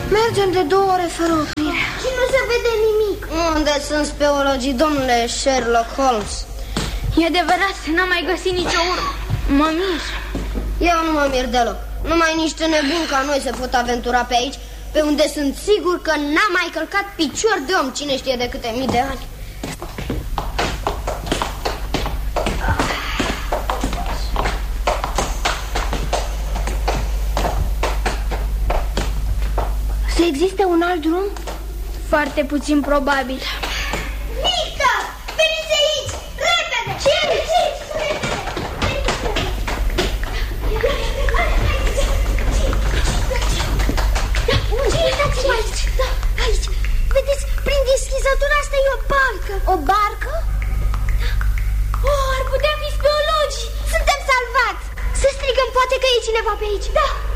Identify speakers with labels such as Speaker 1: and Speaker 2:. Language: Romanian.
Speaker 1: Mergem de 2 ore fără oprire.
Speaker 2: Și nu se vede nimic.
Speaker 1: Unde sunt speologii, domnule Sherlock Holmes?
Speaker 3: E adevărat, n-am mai găsit nicio urmă. Mă mir.
Speaker 1: Eu nu mă mir deloc. Numai niște nebuni ca noi se pot aventura pe aici, pe unde sunt sigur că n-a mai călcat picior de om cine știe de câte mii de ani.
Speaker 3: Să existe un alt drum? Foarte puțin probabil.
Speaker 2: Mică! Veniți aici! Repede! Ce? Uitați-vă aici! Da, aici! Vedeți, prin deschizătura asta e o barcă. O barcă? Da. Oh, ar putea fi speologii! Suntem salvați! Să strigăm, poate că e cineva pe aici. Da!